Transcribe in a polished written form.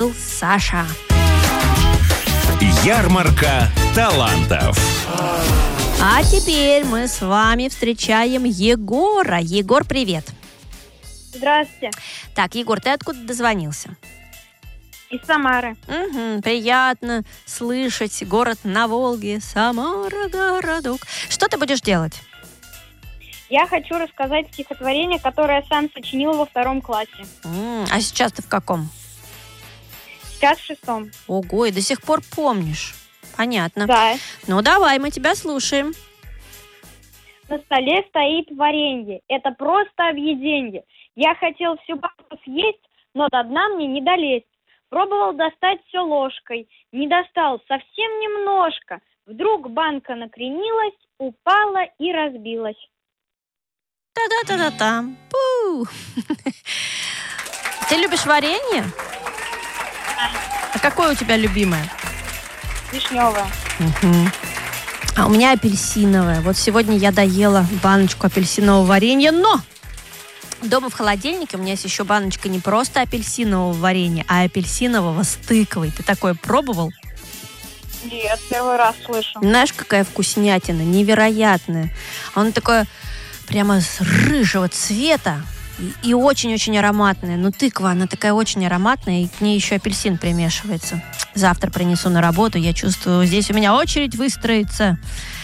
был Саша. Ярмарка талантов. А теперь мы с вами встречаем Егора. Егор, привет. Здравствуйте. Так, Егор, ты откуда дозвонился? Из Самары. Угу, приятно слышать. Город на Волге, Самара, городок. Что ты будешь делать? Я хочу рассказать стихотворение, которое я сам сочинил во 2 классе. А сейчас ты в каком? Сейчас в 6. Ого, и до сих пор помнишь. Понятно. Да. Ну, давай, мы тебя слушаем. На столе стоит варенье. Это просто объеденье. Я хотел всю банку съесть, но до дна мне не долезть. Пробовал достать все ложкой. Не достал, совсем немножко. Вдруг банка накренилась, упала и разбилась. Та-да-та-да-там. Пу! Ты любишь варенье? А какое у тебя любимое? Вишневая. А у меня апельсиновое. Вот сегодня я доела баночку апельсинового варенья, но дома в холодильнике у меня есть еще баночка не просто апельсинового варенья, а апельсинового с тыквой. Ты такое пробовал? Нет, первый раз слышу. Знаешь, какая вкуснятина, невероятная. Оно такое прямо с рыжего цвета и очень-очень ароматная. Ну, тыква, она такая очень ароматная, и к ней еще апельсин примешивается. Завтра принесу на работу, я чувствую, здесь у меня очередь выстроится.